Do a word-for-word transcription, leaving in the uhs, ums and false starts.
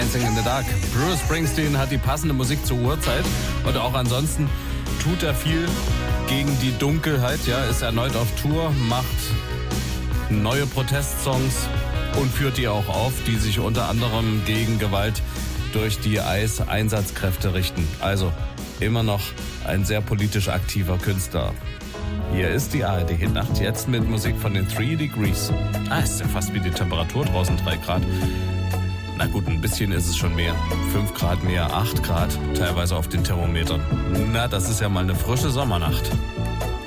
Dancing in the Dark. Bruce Springsteen hat die passende Musik zur Uhrzeit und auch ansonsten tut er viel gegen die Dunkelheit. Ja, ist erneut auf Tour, macht neue Protestsongs und führt die auch auf, die sich unter anderem gegen Gewalt durch die I C E-Einsatzkräfte richten. Also immer noch ein sehr politisch aktiver Künstler. Hier ist die A R D-Nacht jetzt mit Musik von den Three Degrees. Ah, ist ja fast wie die Temperatur draußen, drei Grad. Na gut, ein bisschen ist es schon mehr. fünf Grad mehr, acht Grad teilweise auf den Thermometern. Na, das ist ja mal eine frische Sommernacht.